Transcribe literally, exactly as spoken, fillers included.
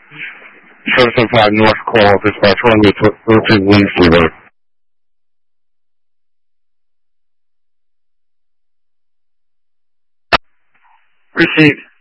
Certified North Call Dispatch one, thirteen Williams Boulevard. Received.